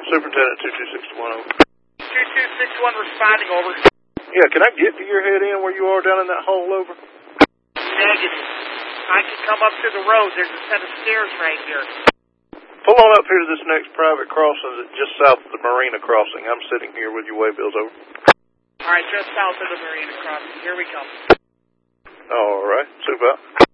Superintendent 22621 over. 2261 responding, over. Yeah, can I get to your head end where you are down in that hole, over? Negative. I can come up to the road. There's a set of stairs right here. Pull on up here to this next private crossing just south of the Marina crossing. I'm sitting here with your waybills, over. All right, just south of the Marina crossing. Here we come. All right, super.